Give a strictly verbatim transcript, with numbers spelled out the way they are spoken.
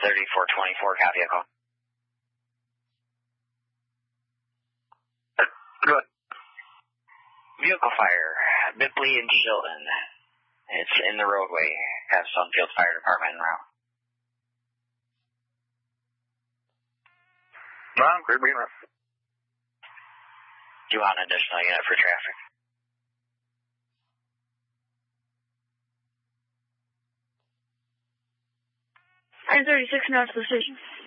thirty-four twenty-four, copy a call. Good. Vehicle fire, Bipley and Chilton. It's in the roadway. Have Sunfield Fire Department en route. No, I'm clear, being rough. Do you want an additional unit for traffic? nine thirty-six now to the station.